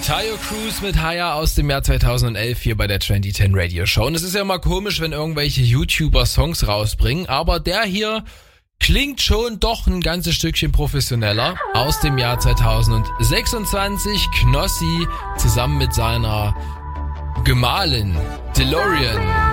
Tayo Cruz mit Haya aus dem Jahr 2011 hier bei der Trendy 10 Radio Show. Und es ist ja immer komisch, wenn irgendwelche YouTuber Songs rausbringen, aber der hier klingt schon doch ein ganzes Stückchen professioneller. Aus dem Jahr 2026, Knossi zusammen mit seiner Gemahlin DeLorean.